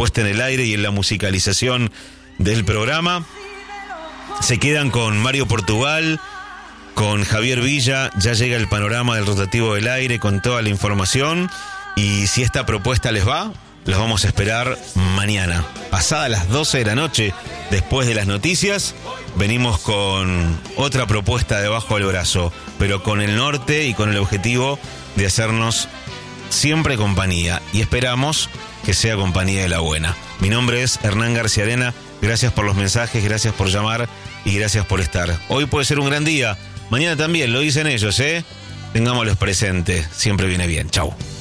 puesta en el aire y en la musicalización del programa. Se quedan con Mario Portugal, con Javier Villa. Ya llega el panorama del rotativo del aire con toda la información. Y si esta propuesta les va, los vamos a esperar mañana. Pasada las 12 de la noche, después de las noticias, venimos con otra propuesta debajo del brazo, pero con el norte y con el objetivo de hacernos siempre compañía. Y esperamos que sea compañía de la buena. Mi nombre es Hernán García Arena. Gracias por los mensajes, gracias por llamar y gracias por estar. Hoy puede ser un gran día, mañana también, lo dicen ellos, Tengámoslos presente, siempre viene bien. Chau.